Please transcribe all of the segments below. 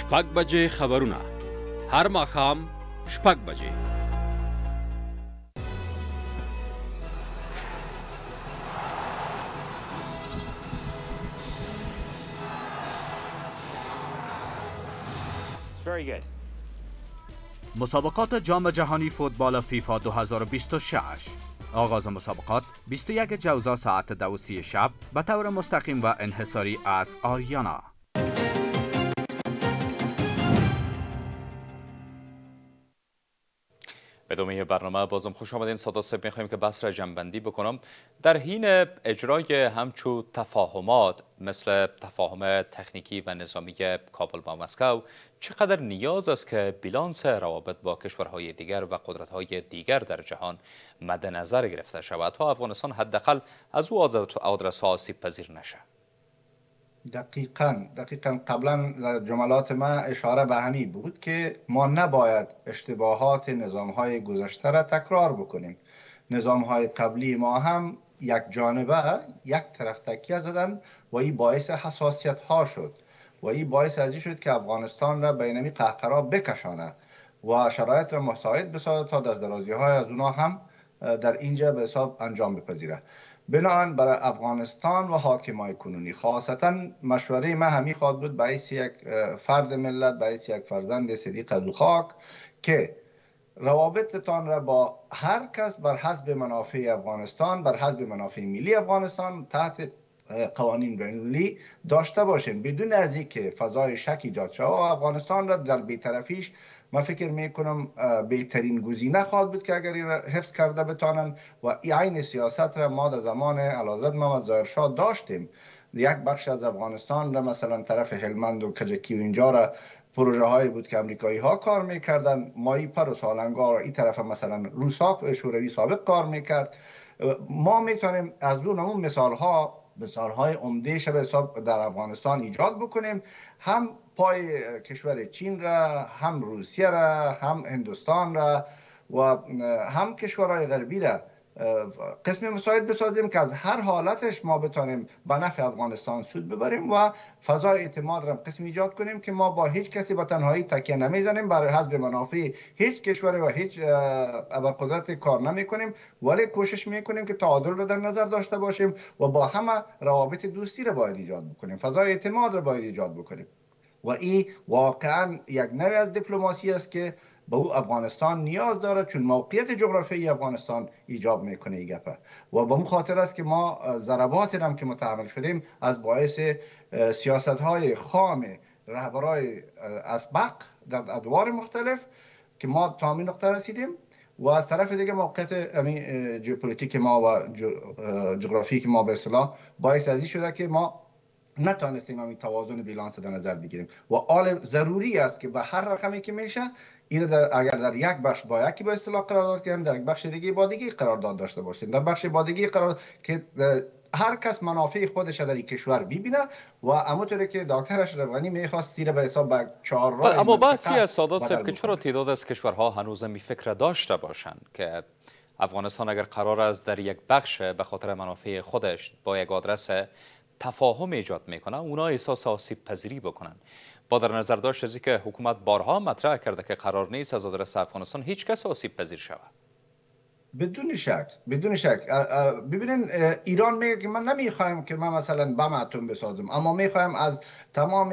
شپږ بجې خبرونه هر ماښام شپږ بجې. مسابقات جام جهانی فوتبال فیفا 2026. آغاز مسابقات 21 جوزا ساعت 2:30 شب به طور مستقیم و انحصاری از آریانا. به ادامه برنامه بازم خوش آمدین. ساده صاحب، میخوایم که بحث را جنبندی بکنم. در حین اجرای همچو تفاهمات مثل تفاهم تکنیکی و نظامی کابل با مسکو، چقدر نیاز است که بیلانس روابط با کشورهای دیگر و قدرت‌های دیگر در جهان مد نظر گرفته شود تا افغانستان حداقل از او آدرس‌ها آسیب پذیر نشه؟ دقیقاً قبلا در جملات ما اشاره به همین بود که ما نباید اشتباهات نظام‌های گذشته را تکرار بکنیم. نظام‌های قبلی ما هم یک جانبه یک طرف تکیه زدن و این باعث حساسیت ها شد و این باعث ازی شد که افغانستان را به اینمی قهقرا بکشانه و شرایط را مساعد بسازد تا دستدرازی های از اونا هم در اینجا به حساب انجام بپذیره. بنابراین برای افغانستان و حاکمای کنونی خاصتا مشوره ما همی خواد بود به حیث یک فرد ملت، به حیث یک فرزند صدیق از خاک، که روابطتان را با هر کس بر حسب منافع افغانستان، بر حسب منافع ملی افغانستان تحت قوانین بین‌المللی داشته باشیم بدون از اینکه فضای شک ایجاد شود و افغانستان را در بی‌طرفیش ما فکر میکنم بهترین گزینه خواهد بود که اگر حفظ کرده بتانن و این سیاست را ما در زمان اعلیحضرت محمد ظاهر شاه داشتیم. یک بخش از افغانستان را مثلا طرف هلمند و کجکی و اینجا را پروژه هایی بود که امریکایی ها کار میکردن، مایی پر و سالنگار این طرف مثلا روسا شوروی سابق کار میکرد. ما میتونیم از دون اون مثال های عمده به حساب در افغانستان ایجاد بکنیم، هم پای کشور چین را، هم روسیه را، هم هندوستان را و هم کشورهای غربی را قسم مساعد بسازیم که از هر حالتش ما بتانیم به نفع افغانستان سود ببریم و فضای اعتماد را قسم ایجاد کنیم که ما با هیچ کسی با تنهایی تکیه نمیزنیم، برای حسب منافع هیچ کشور و هیچ ابرقدرت کار نمی کنیم، ولی کوشش میکنیم که تعادل را در نظر داشته باشیم و با همه روابط دوستی را باید ایجاد بکنیم، فضای اعتماد را باید ایجاد بکنیم و این واقعا یک نوع از دیپلماسی است که به او افغانستان نیاز داره، چون موقعیت جغرافیایی افغانستان ایجاب میکنه این گپه و به اون خاطر است که ما ضربات هم که متحمل شدیم از باعث سیاست های خام رهبرای اسبق در ادوار مختلف که ما تا همین نقطه رسیدیم و از طرف دیگه موقعیت ژئوپلیتیک ما و جغرافیک ما به اصطلاح باعث ازی شده که ما نتانستیم همین توازن بیلانس در نظر بگیریم و آل ضروری است که به هر رقمی که میشه این اگر در یک بخش با یکی به اصطلاح قرارداد کنیم، در یک بخش دیگه با دیگه قرارداد داشته باشیم، در بخش با دیگه قرار که هر کس منافع خودش در این کشور ببینه و همونطوری که دکتر اشرف غنی میخواست تیر به حساب با 4 راه. اما بحثی از سادات صاحب که چرا تعداد از کشورها هنوز می فکر داشته باشند که افغانستان اگر قرار است در یک بخش به خاطر منافع خودش با یک آدرس تفاهم ایجاد میکنه اونا احساس آسیب پذیری بکنن، با در نظر داشت از که حکومت بارها مطرح کرده که قرار نیست از آدرس افغانستان هیچ کس آسیب پذیر شود؟ بدون شک ببینین ایران میگه که من نمیخوایم که من مثلا بم اتم بسازم، اما میخوایم از تمام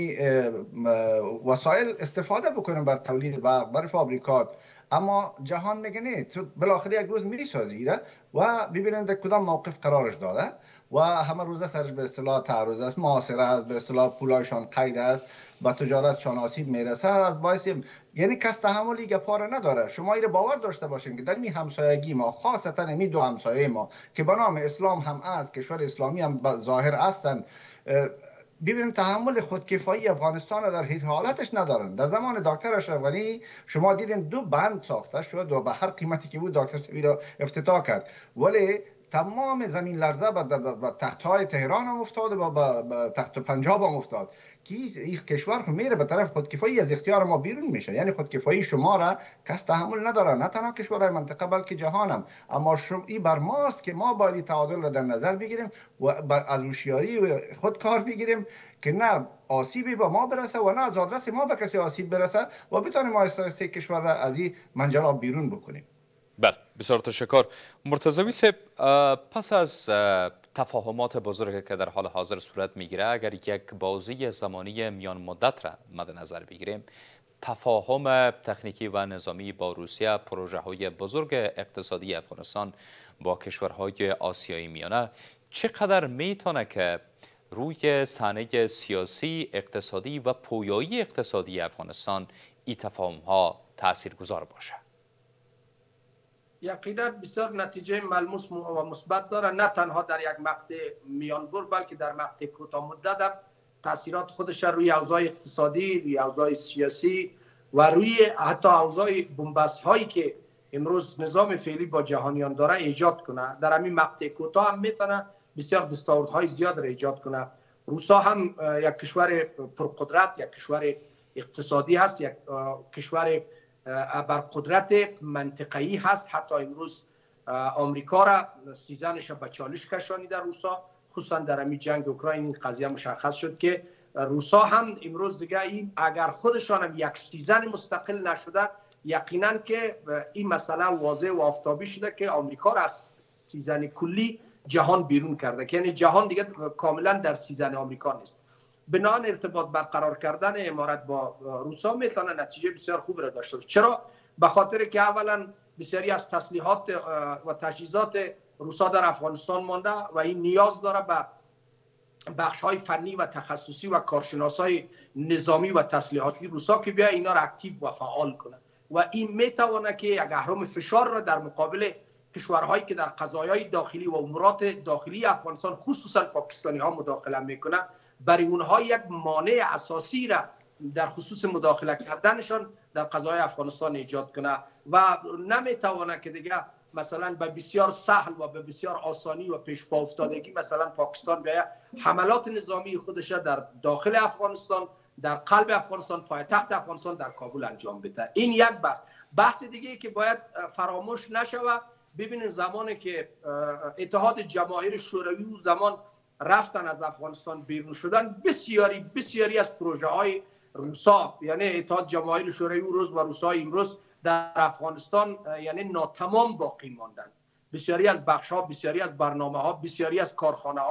وسایل استفاده بکنم بر تولید برق، بر فابریکات، اما جهان میگه نه، تو بالاخره یک روز میسازی و ببینید در کدام موقف قرارش داده و همه روزه سرش به اصطلاح تعرض است، معاصره است، به اصطلاح پولایشان قید است، با تجارتشان آسیب میرسه، از باعث یعنی کس تحملی گپا را نداره. شما این باور داشته باشین که در می همسایگی ما، خاصتا می دو همسایه ما که به نام اسلام هم است، کشور اسلامی هم ظاهر هستند، ببینید تحمل خودکفایی افغانستان را در هیچ حالتش ندارن. در زمان دکتر اشرف غنی شما دیدین 2 بند ساخته شد و به هر قیمتی که بود دکتر سوی را افتتاح کرد، ولی تمام زمین لرزه به تخت های تهران هم افتاد و به تخت پنجاب هم افتاد که این کشور میره به طرف خودکفایی، از اختیار ما بیرون میشه. یعنی خودکفایی شما را کس تحمل نداره، نه تنها کشورهای منطقه بلکه جهانم. اما این بر ماست که ما باید تعادل را در نظر بگیریم و از هوشیاری خود کار بگیریم که نه آسیبی به ما برسه و نه از آدرس ما به کسی آسیب برسه و بتونیم آهسته آهسته کشور را از این منجلاب بیرون بکنیم. بله، بسیار تشکر. مرتضوی صاحب، پس از تفاهمات بزرگی که در حال حاضر صورت میگیره، اگر یک بازی زمانی میان مدت را مد نظر بگیریم، تفاهم تکنیکی و نظامی با روسیه، پروژه های بزرگ اقتصادی افغانستان با کشورهای آسیایی میانه، چقدر میتونه که روی صحنه سیاسی، اقتصادی و پویایی اقتصادی افغانستان این تفاهم ها تاثیرگذار باشه؟ یقینا بسیار نتیجه ملموس و مثبت داره، نه تنها در یک مقطع میانبر بلکه در مقطع کوتاه مدت هم تاثیرات خودش روی اوضاع اقتصادی، روی اوضاع سیاسی و روی حتی اوضاع بنبست هایی که امروز نظام فعلی با جهانیان داره ایجاد کنه. در همین مقطع کوتاه هم میتونه بسیار دستاوردهای زیاد را ایجاد کنه. روسا هم یک کشور پرقدرت، یک کشور اقتصادی هست، یک کشور بر قدرت منطقه‌ای هست. حتی امروز آمریکا را سیزنش به چالش کشانیده روسا، خصوصا در همین جنگ اوکراین این قضیه مشخص شد که روسا هم امروز دیگه این اگر خودشان هم یک سیزن مستقل نشده، یقینا که این مسئله واضح و آفتابی شده که آمریکا را از سیزن کلی جهان بیرون کرده، که یعنی جهان دیگه کاملا در سیزن آمریکا نیست. بنابراین ارتباط برقرار کردن امارات با روسا میتونه نتیجه بسیار خوب را داشته باشه. چرا؟ به خاطر که اولا بسیاری از تسلیحات و تجهیزات روسا در افغانستان مانده و این نیاز داره به بخش‌های فنی و تخصصی و کارشناسای نظامی و تسلیحاتی روسا که بیا اینا را اکتیو و فعال کنه و این میتونه که یک اهرم فشار را در مقابل کشورهایی که در قضایای داخلی و امورات داخلی افغانستان خصوصا پاکستانی ها مداخله میکنه، برای اونها یک مانع اساسی را در خصوص مداخله کردنشان در قضای افغانستان ایجاد کنه و نمیتونه که دیگه مثلا به بسیار سهل و به بسیار آسانی و پیش پا افتادگی مثلا پاکستان بیاید حملات نظامی خودش در داخل افغانستان، در قلب افغانستان، پایتخت افغانستان در کابل انجام بده. این یک بحث دیگه که باید فراموش نشود. ببینید زمانی که اتحاد جماهیر شوروی و زمان رفتن از افغانستان بیرون شدن، بسیاری از پروژه های روسا، یعنی اتحاد جماهیر شوروی روز و روسای امروز در افغانستان یعنی ناتمام باقی ماندن. بسیاری از بخش ها، بسیاری از برنامه ها، بسیاری از کارخانه ها